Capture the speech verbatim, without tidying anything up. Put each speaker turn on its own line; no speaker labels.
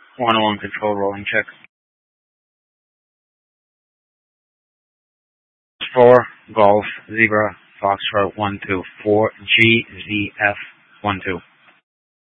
one oh one control, rolling check. four, Golf, Zebra, Foxtrot, one two four, G Z F, one two.